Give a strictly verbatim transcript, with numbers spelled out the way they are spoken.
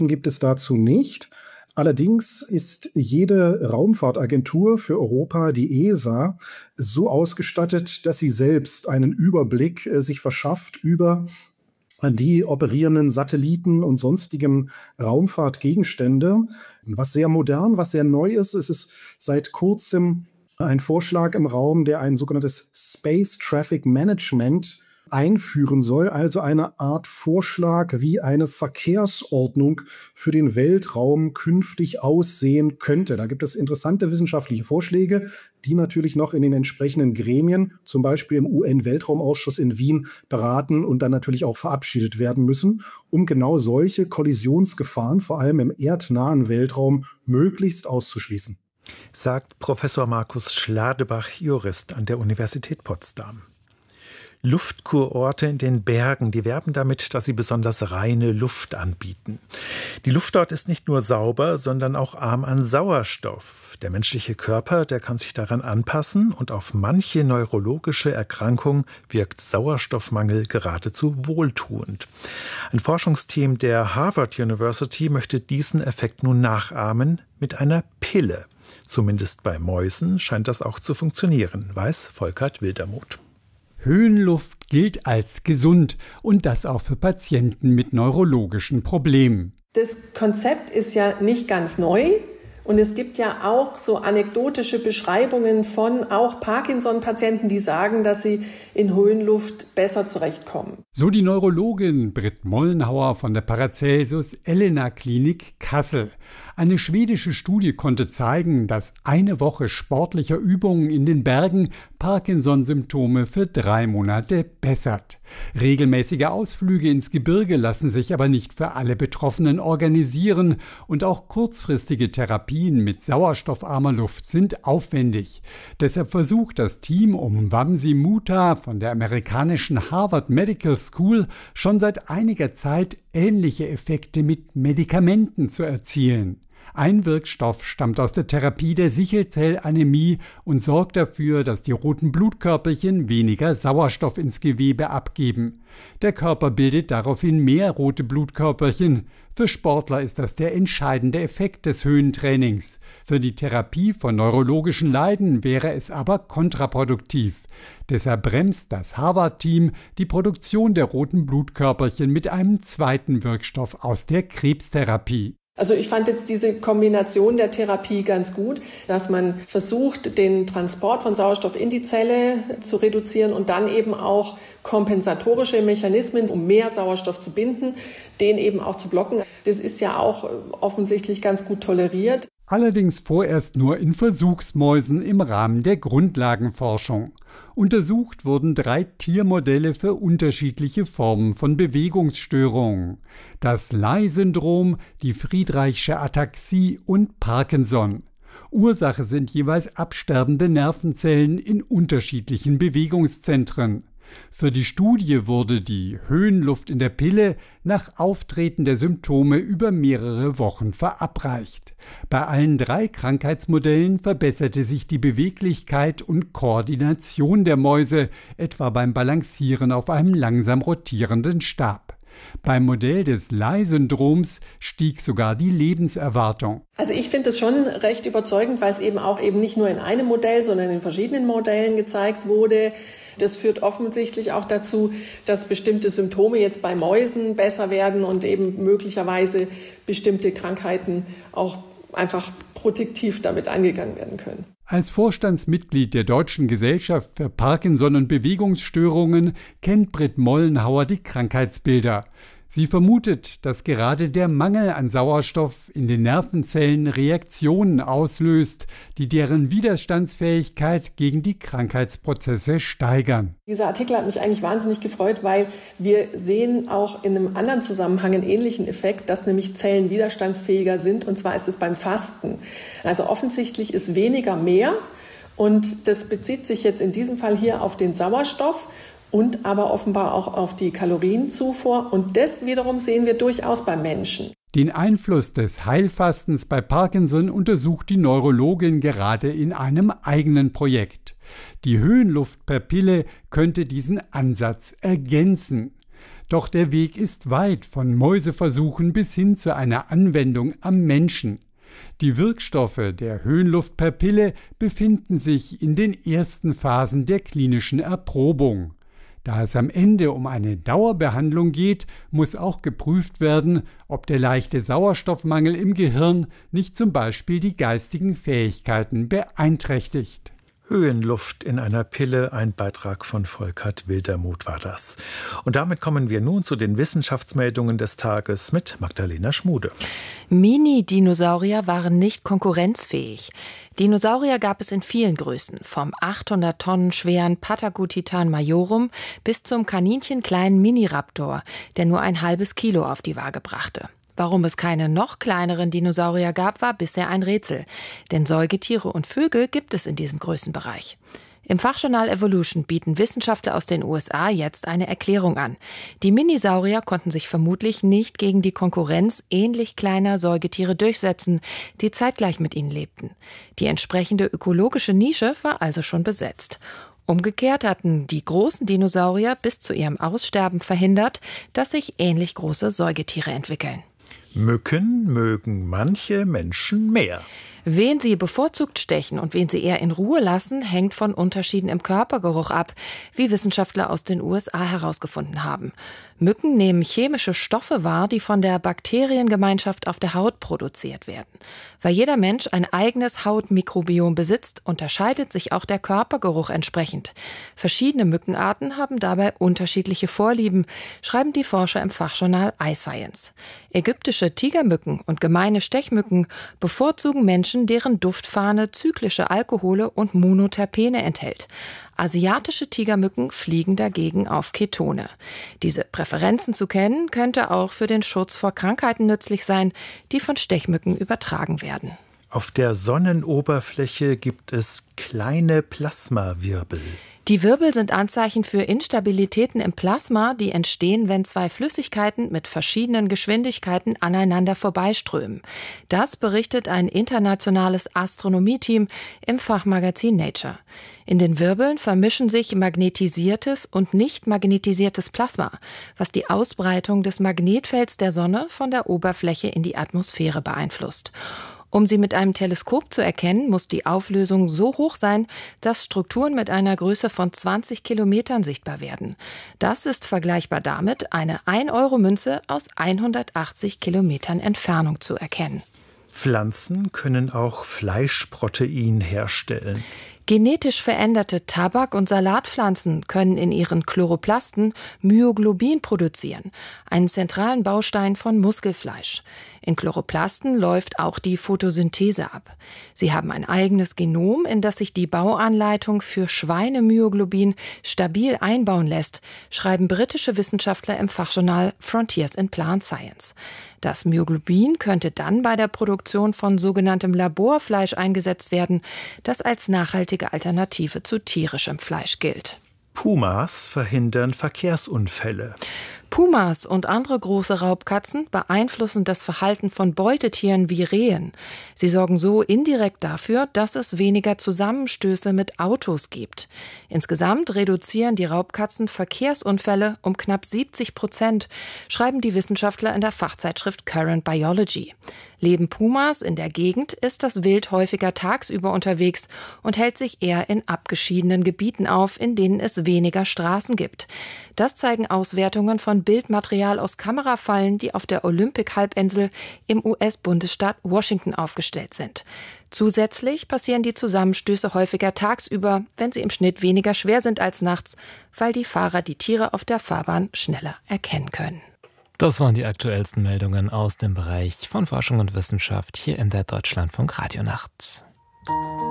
Waffen gibt es dazu nicht. Allerdings ist jede Raumfahrtagentur für Europa, die E S A, so ausgestattet, dass sie selbst einen Überblick äh, sich verschafft über die operierenden Satelliten und sonstigen Raumfahrtgegenstände. Was sehr modern, was sehr neu ist, es ist seit kurzem ein Vorschlag im Raum, der ein sogenanntes Space Traffic Management einführen soll, also eine Art Vorschlag, wie eine Verkehrsordnung für den Weltraum künftig aussehen könnte. Da gibt es interessante wissenschaftliche Vorschläge, die natürlich noch in den entsprechenden Gremien, zum Beispiel im U N-Weltraumausschuss in Wien, beraten und dann natürlich auch verabschiedet werden müssen, um genau solche Kollisionsgefahren, vor allem im erdnahen Weltraum, möglichst auszuschließen. Sagt Professor Markus Schladebach, Jurist an der Universität Potsdam. Luftkurorte in den Bergen, die werben damit, dass sie besonders reine Luft anbieten. Die Luft dort ist nicht nur sauber, sondern auch arm an Sauerstoff. Der menschliche Körper, der kann sich daran anpassen und auf manche neurologische Erkrankung wirkt Sauerstoffmangel geradezu wohltuend. Ein Forschungsteam der Harvard University möchte diesen Effekt nun nachahmen mit einer Pille. Zumindest bei Mäusen scheint das auch zu funktionieren, weiß Volkert Wildermuth. Höhenluft gilt als gesund und das auch für Patienten mit neurologischen Problemen. Das Konzept ist ja nicht ganz neu und es gibt ja auch so anekdotische Beschreibungen von auch Parkinson-Patienten, die sagen, dass sie in Höhenluft besser zurechtkommen. So die Neurologin Britt Mollenhauer von der Paracelsus-Elena-Klinik Kassel. Eine schwedische Studie konnte zeigen, dass eine Woche sportlicher Übungen in den Bergen Parkinson-Symptome für drei Monate bessert. Regelmäßige Ausflüge ins Gebirge lassen sich aber nicht für alle Betroffenen organisieren und auch kurzfristige Therapien mit sauerstoffarmer Luft sind aufwendig. Deshalb versucht das Team um Vamsi Mutha von der amerikanischen Harvard Medical School schon seit einiger Zeit ähnliche Effekte mit Medikamenten zu erzielen. Ein Wirkstoff stammt aus der Therapie der Sichelzellanämie und sorgt dafür, dass die roten Blutkörperchen weniger Sauerstoff ins Gewebe abgeben. Der Körper bildet daraufhin mehr rote Blutkörperchen. Für Sportler ist das der entscheidende Effekt des Höhentrainings. Für die Therapie von neurologischen Leiden wäre es aber kontraproduktiv. Deshalb bremst das Harvard-Team die Produktion der roten Blutkörperchen mit einem zweiten Wirkstoff aus der Krebstherapie. Also ich fand jetzt diese Kombination der Therapie ganz gut, dass man versucht, den Transport von Sauerstoff in die Zelle zu reduzieren und dann eben auch kompensatorische Mechanismen, um mehr Sauerstoff zu binden, den eben auch zu blocken. Das ist ja auch offensichtlich ganz gut toleriert. Allerdings vorerst nur in Versuchsmäusen im Rahmen der Grundlagenforschung. Untersucht wurden drei Tiermodelle für unterschiedliche Formen von Bewegungsstörungen. Das Leigh-Syndrom, die Friedreichsche Ataxie und Parkinson. Ursache sind jeweils absterbende Nervenzellen in unterschiedlichen Bewegungszentren. Für die Studie wurde die Höhenluft in der Pille nach Auftreten der Symptome über mehrere Wochen verabreicht. Bei allen drei Krankheitsmodellen verbesserte sich die Beweglichkeit und Koordination der Mäuse, etwa beim Balancieren auf einem langsam rotierenden Stab. Beim Modell des Leigh-Syndroms stieg sogar die Lebenserwartung. Also ich finde es schon recht überzeugend, weil es eben auch eben nicht nur in einem Modell, sondern in verschiedenen Modellen gezeigt wurde. Das führt offensichtlich auch dazu, dass bestimmte Symptome jetzt bei Mäusen besser werden und eben möglicherweise bestimmte Krankheiten auch einfach protektiv damit angegangen werden können. Als Vorstandsmitglied der Deutschen Gesellschaft für Parkinson und Bewegungsstörungen kennt Britt Mollenhauer die Krankheitsbilder. Sie vermutet, dass gerade der Mangel an Sauerstoff in den Nervenzellen Reaktionen auslöst, die deren Widerstandsfähigkeit gegen die Krankheitsprozesse steigern. Dieser Artikel hat mich eigentlich wahnsinnig gefreut, weil wir sehen auch in einem anderen Zusammenhang einen ähnlichen Effekt, dass nämlich Zellen widerstandsfähiger sind, und zwar ist es beim Fasten. Also offensichtlich ist weniger mehr, und das bezieht sich jetzt in diesem Fall hier auf den Sauerstoff und aber offenbar auch auf die Kalorienzufuhr. Und das wiederum sehen wir durchaus beim Menschen. Den Einfluss des Heilfastens bei Parkinson untersucht die Neurologin gerade in einem eigenen Projekt. Die Höhenluft per Pille könnte diesen Ansatz ergänzen. Doch der Weg ist weit von Mäuseversuchen bis hin zu einer Anwendung am Menschen. Die Wirkstoffe der Höhenluft per Pille befinden sich in den ersten Phasen der klinischen Erprobung. Da es am Ende um eine Dauerbehandlung geht, muss auch geprüft werden, ob der leichte Sauerstoffmangel im Gehirn nicht zum Beispiel die geistigen Fähigkeiten beeinträchtigt. Höhenluft in einer Pille, ein Beitrag von Volkert Wildermuth war das. Und damit kommen wir nun zu den Wissenschaftsmeldungen des Tages mit Magdalena Schmude. Mini-Dinosaurier waren nicht konkurrenzfähig. Dinosaurier gab es in vielen Größen, vom achthundert Tonnen schweren Patagotitan majorum bis zum kaninchenkleinen Miniraptor, der nur ein halbes Kilo auf die Waage brachte. Warum es keine noch kleineren Dinosaurier gab, war bisher ein Rätsel. Denn Säugetiere und Vögel gibt es in diesem Größenbereich. Im Fachjournal Evolution bieten Wissenschaftler aus den U S A jetzt eine Erklärung an. Die Minisaurier konnten sich vermutlich nicht gegen die Konkurrenz ähnlich kleiner Säugetiere durchsetzen, die zeitgleich mit ihnen lebten. Die entsprechende ökologische Nische war also schon besetzt. Umgekehrt hatten die großen Dinosaurier bis zu ihrem Aussterben verhindert, dass sich ähnlich große Säugetiere entwickeln. Mücken mögen manche Menschen mehr. Wen sie bevorzugt stechen und wen sie eher in Ruhe lassen, hängt von Unterschieden im Körpergeruch ab, wie Wissenschaftler aus den U S A herausgefunden haben. Mücken nehmen chemische Stoffe wahr, die von der Bakteriengemeinschaft auf der Haut produziert werden. Weil jeder Mensch ein eigenes Hautmikrobiom besitzt, unterscheidet sich auch der Körpergeruch entsprechend. Verschiedene Mückenarten haben dabei unterschiedliche Vorlieben, schreiben die Forscher im Fachjournal iScience. Ägyptische Tigermücken und gemeine Stechmücken bevorzugen Menschen, deren Duftfahne zyklische Alkohole und Monoterpene enthält. Asiatische Tigermücken fliegen dagegen auf Ketone. Diese Präferenzen zu kennen, könnte auch für den Schutz vor Krankheiten nützlich sein, die von Stechmücken übertragen werden. Auf der Sonnenoberfläche gibt es kleine Plasmawirbel. Die Wirbel sind Anzeichen für Instabilitäten im Plasma, die entstehen, wenn zwei Flüssigkeiten mit verschiedenen Geschwindigkeiten aneinander vorbeiströmen. Das berichtet ein internationales Astronomieteam im Fachmagazin Nature. In den Wirbeln vermischen sich magnetisiertes und nicht magnetisiertes Plasma, was die Ausbreitung des Magnetfelds der Sonne von der Oberfläche in die Atmosphäre beeinflusst. Um sie mit einem Teleskop zu erkennen, muss die Auflösung so hoch sein, dass Strukturen mit einer Größe von zwanzig Kilometern sichtbar werden. Das ist vergleichbar damit, eine ein Euro Münze aus hundertachtzig Kilometern Entfernung zu erkennen. Pflanzen können auch Fleischprotein herstellen. Genetisch veränderte Tabak- und Salatpflanzen können in ihren Chloroplasten Myoglobin produzieren, einen zentralen Baustein von Muskelfleisch. In Chloroplasten läuft auch die Photosynthese ab. Sie haben ein eigenes Genom, in das sich die Bauanleitung für Schweinemyoglobin stabil einbauen lässt, schreiben britische Wissenschaftler im Fachjournal Frontiers in Plant Science. Das Myoglobin könnte dann bei der Produktion von sogenanntem Laborfleisch eingesetzt werden, das als nachhaltige Alternative zu tierischem Fleisch gilt. Pumas verhindern Verkehrsunfälle. Pumas und andere große Raubkatzen beeinflussen das Verhalten von Beutetieren wie Rehen. Sie sorgen so indirekt dafür, dass es weniger Zusammenstöße mit Autos gibt. Insgesamt reduzieren die Raubkatzen Verkehrsunfälle um knapp siebzig Prozent, schreiben die Wissenschaftler in der Fachzeitschrift Current Biology. Leben Pumas in der Gegend, ist das Wild häufiger tagsüber unterwegs und hält sich eher in abgeschiedenen Gebieten auf, in denen es weniger Straßen gibt. Das zeigen Auswertungen von Bildmaterial aus Kamerafallen, die auf der Olympic-Halbinsel im U S-Bundesstaat Washington aufgestellt sind. Zusätzlich passieren die Zusammenstöße häufiger tagsüber, wenn sie im Schnitt weniger schwer sind als nachts, weil die Fahrer die Tiere auf der Fahrbahn schneller erkennen können. Das waren die aktuellsten Meldungen aus dem Bereich von Forschung und Wissenschaft hier in der Deutschlandfunk Radionacht.